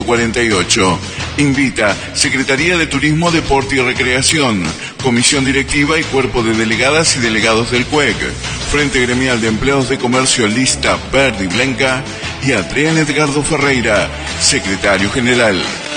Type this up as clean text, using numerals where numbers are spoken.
48. Invita Secretaría de Turismo, Deporte y Recreación, Comisión Directiva y Cuerpo de Delegadas y Delegados del CUEC, Frente Gremial de Empleados de Comercio Lista Verde y Blanca y Adrián Edgardo Ferreira, Secretario General.